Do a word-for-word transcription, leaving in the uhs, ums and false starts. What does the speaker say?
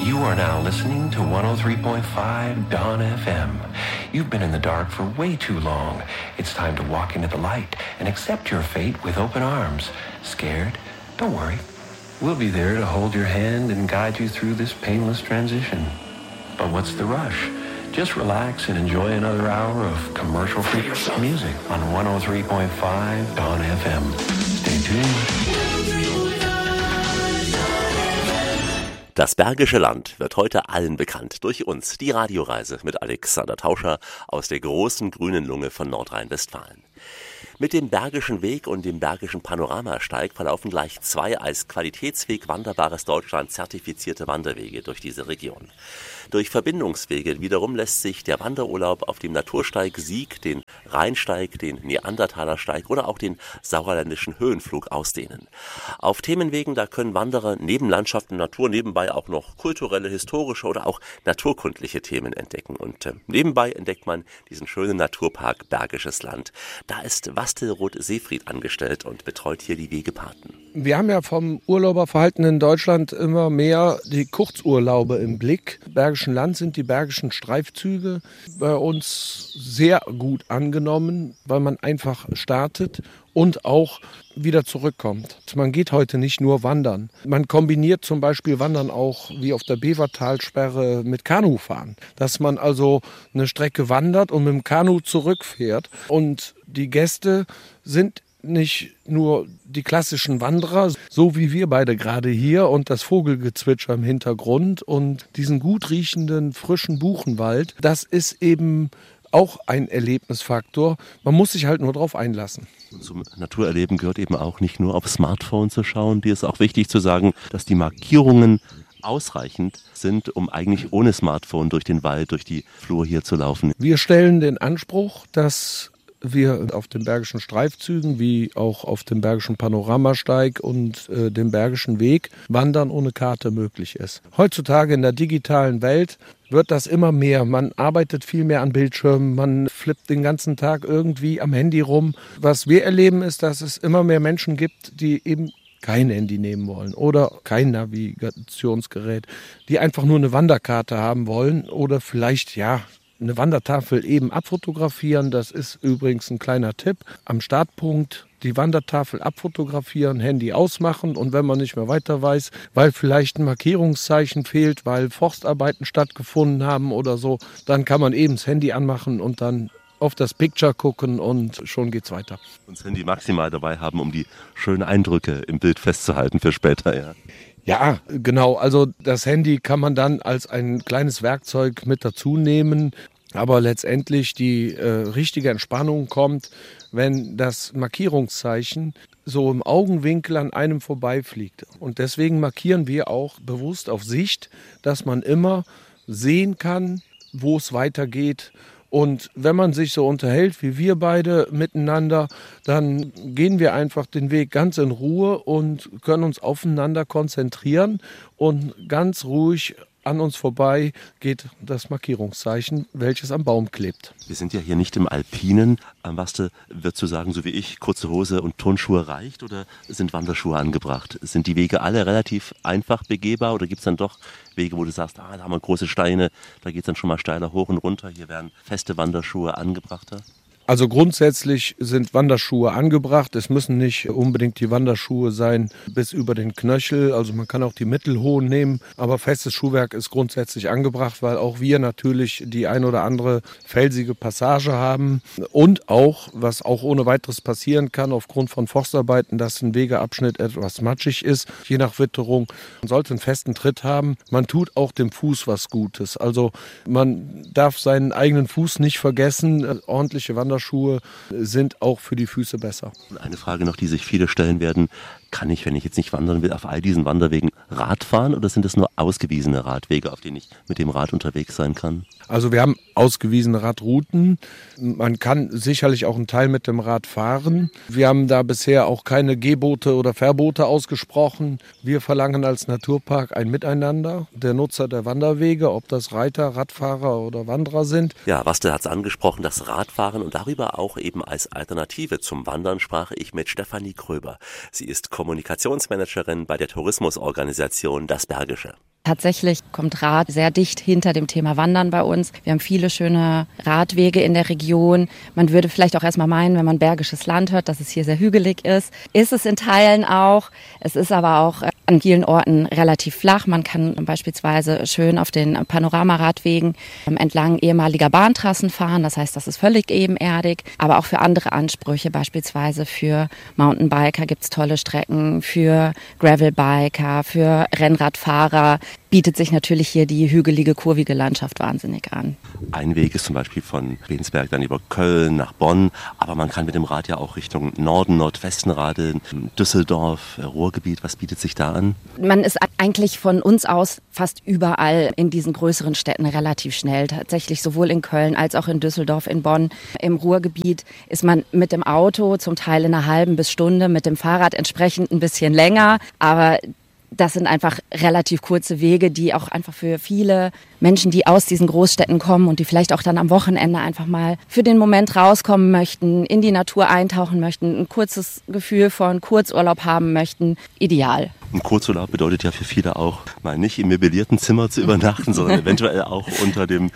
You are now listening to one oh three point five Dawn F M. You've been in the dark for way too long. It's time to walk into the light and accept your fate with open arms. Scared? Don't worry. We'll be there to hold your hand and guide you through this painless transition. But what's the rush? Just relax and enjoy another hour of commercial-free music on one oh three point five Dawn F M. Stay tuned. Das Bergische Land wird heute allen bekannt durch uns, die Radioreise mit Alexander Tauscher aus der großen grünen Lunge von Nordrhein-Westfalen. Mit dem Bergischen Weg und dem Bergischen Panoramasteig verlaufen gleich zwei als Qualitätsweg Wanderbares Deutschland zertifizierte Wanderwege durch diese Region. Durch Verbindungswege wiederum lässt sich der Wanderurlaub auf dem Natursteig Sieg, den Rheinsteig, den Neandertalersteig oder auch den sauerländischen Höhenflug ausdehnen. Auf Themenwegen, da können Wanderer neben Landschaft und Natur nebenbei auch noch kulturelle, historische oder auch naturkundliche Themen entdecken. Und äh, nebenbei entdeckt man diesen schönen Naturpark Bergisches Land. Da ist Wastelroth-Seefried angestellt und betreut hier die Wegepaten. Wir haben ja vom Urlauberverhalten in Deutschland immer mehr die Kurzurlaube im Blick. Im Bergischen Land sind die bergischen Streifzüge bei uns sehr gut angenommen, weil man einfach startet und auch wieder zurückkommt. Man geht heute nicht nur wandern. Man kombiniert zum Beispiel Wandern auch wie auf der Bevertalsperre mit Kanufahren. Dass man also eine Strecke wandert und mit dem Kanu zurückfährt. Und die Gäste sind nicht nur die klassischen Wanderer, so wie wir beide gerade hier und das Vogelgezwitscher im Hintergrund und diesen gut riechenden, frischen Buchenwald. Das ist eben auch ein Erlebnisfaktor. Man muss sich halt nur darauf einlassen. Und zum Naturerleben gehört eben auch nicht nur aufs Smartphone zu schauen. Dir ist auch wichtig zu sagen, dass die Markierungen ausreichend sind, um eigentlich ohne Smartphone durch den Wald, durch die Flur hier zu laufen. Wir stellen den Anspruch, dass wir auf den Bergischen Streifzügen wie auch auf dem Bergischen Panoramasteig und äh, dem Bergischen Weg Wandern ohne Karte möglich ist. Heutzutage in der digitalen Welt wird das immer mehr. Man arbeitet viel mehr an Bildschirmen, man flippt den ganzen Tag irgendwie am Handy rum. Was wir erleben ist, dass es immer mehr Menschen gibt, die eben kein Handy nehmen wollen oder kein Navigationsgerät, die einfach nur eine Wanderkarte haben wollen oder vielleicht, ja, eine Wandertafel eben abfotografieren. Das ist übrigens ein kleiner Tipp. Am Startpunkt die Wandertafel abfotografieren, Handy ausmachen und wenn man nicht mehr weiter weiß, weil vielleicht ein Markierungszeichen fehlt, weil Forstarbeiten stattgefunden haben oder so, dann kann man eben das Handy anmachen und dann auf das Picture gucken und schon geht's weiter. Und das Handy maximal dabei haben, um die schönen Eindrücke im Bild festzuhalten für später, ja. Ja, genau. Also das Handy kann man dann als ein kleines Werkzeug mit dazu nehmen. Aber letztendlich die äh, richtige Entspannung kommt, wenn das Markierungszeichen so im Augenwinkel an einem vorbeifliegt. Und deswegen markieren wir auch bewusst auf Sicht, dass man immer sehen kann, wo es weitergeht. Und wenn man sich so unterhält wie wir beide miteinander, dann gehen wir einfach den Weg ganz in Ruhe und können uns aufeinander konzentrieren und ganz ruhig an uns vorbei geht das Markierungszeichen, welches am Baum klebt. Wir sind ja hier nicht im Alpinen. Was würdest du sagen, so wie ich, kurze Hose und Turnschuhe reicht oder sind Wanderschuhe angebracht? Sind die Wege alle relativ einfach begehbar oder gibt es dann doch Wege, wo du sagst, ah, da haben wir große Steine, da geht es dann schon mal steiler hoch und runter, hier werden feste Wanderschuhe angebrachter? Also grundsätzlich sind Wanderschuhe angebracht. Es müssen nicht unbedingt die Wanderschuhe sein bis über den Knöchel. Also man kann auch die mittelhohen nehmen. Aber festes Schuhwerk ist grundsätzlich angebracht, weil auch wir natürlich die ein oder andere felsige Passage haben. Und auch, was auch ohne weiteres passieren kann, aufgrund von Forstarbeiten, dass ein Wegeabschnitt etwas matschig ist, je nach Witterung. Man sollte einen festen Tritt haben. Man tut auch dem Fuß was Gutes. Also man darf seinen eigenen Fuß nicht vergessen. Ordentliche Wanderschuhe Schuhe sind auch für die Füße besser. Und eine Frage noch, die sich viele stellen werden, kann ich, wenn ich jetzt nicht wandern will, auf all diesen Wanderwegen Rad fahren oder sind es nur ausgewiesene Radwege, auf denen ich mit dem Rad unterwegs sein kann? Also wir haben ausgewiesene Radrouten. Man kann sicherlich auch einen Teil mit dem Rad fahren. Wir haben da bisher auch keine Gebote oder Verbote ausgesprochen. Wir verlangen als Naturpark ein Miteinander der Nutzer der Wanderwege, ob das Reiter, Radfahrer oder Wanderer sind. Ja, Wastel hat es angesprochen, das Radfahren und darüber auch eben als Alternative zum Wandern sprach ich mit Stefanie Kröber. Sie ist Kommunikationsmanagerin bei der Tourismusorganisation Das Bergische. Tatsächlich kommt Rad sehr dicht hinter dem Thema Wandern bei uns. Wir haben viele schöne Radwege in der Region. Man würde vielleicht auch erstmal meinen, wenn man Bergisches Land hört, dass es hier sehr hügelig ist. Ist es in Teilen auch. Es ist aber auch an vielen Orten relativ flach. Man kann beispielsweise schön auf den Panoramaradwegen entlang ehemaliger Bahntrassen fahren. Das heißt, das ist völlig ebenerdig. Aber auch für andere Ansprüche, beispielsweise für Mountainbiker gibt es tolle Strecken, für Gravelbiker, für Rennradfahrer bietet sich natürlich hier die hügelige, kurvige Landschaft wahnsinnig an. Ein Weg ist zum Beispiel von Bensberg dann über Köln nach Bonn, aber man kann mit dem Rad ja auch Richtung Norden, Nordwesten radeln, Düsseldorf, Ruhrgebiet. Was bietet sich da an? Man ist eigentlich von uns aus fast überall in diesen größeren Städten relativ schnell. Tatsächlich sowohl in Köln als auch in Düsseldorf, in Bonn. Im Ruhrgebiet ist man mit dem Auto zum Teil in einer halben bis Stunde, mit dem Fahrrad entsprechend ein bisschen länger, aber das sind einfach relativ kurze Wege, die auch einfach für viele Menschen, die aus diesen Großstädten kommen und die vielleicht auch dann am Wochenende einfach mal für den Moment rauskommen möchten, in die Natur eintauchen möchten, ein kurzes Gefühl von Kurzurlaub haben möchten, ideal. Ein Kurzurlaub bedeutet ja für viele auch, mal nicht im möblierten Zimmer zu übernachten, sondern eventuell auch unter dem